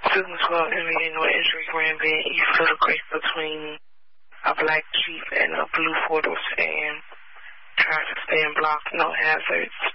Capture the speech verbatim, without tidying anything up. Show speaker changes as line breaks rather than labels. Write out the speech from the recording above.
Students will intervene with injury Granby east of the creek between a black Jeep and a blue Ford sedan. Traffic stand blocked, no hazards.